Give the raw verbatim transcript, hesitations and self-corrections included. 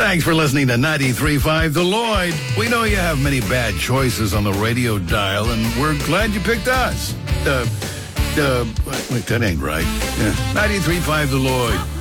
Thanks for listening to ninety-three point five The Lloyd. We know you have many bad choices on the radio dial, and we're glad you picked us. Uh, uh, wait, that ain't right. Yeah. ninety-three point five The Lloyd.